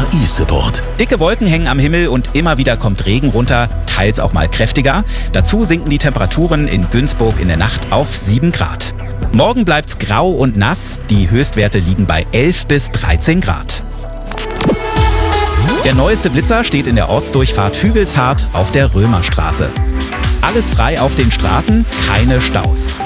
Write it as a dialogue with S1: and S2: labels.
S1: E-Support.
S2: Dicke Wolken hängen am Himmel und immer wieder kommt Regen runter, teils auch mal kräftiger. Dazu sinken die Temperaturen in Günzburg in der Nacht auf 7 Grad. Morgen bleibt's grau und nass, die Höchstwerte liegen bei 11 bis 13 Grad. Der neueste Blitzer steht in der Ortsdurchfahrt Hügelshardt auf der Römerstraße. Alles frei auf den Straßen, keine Staus.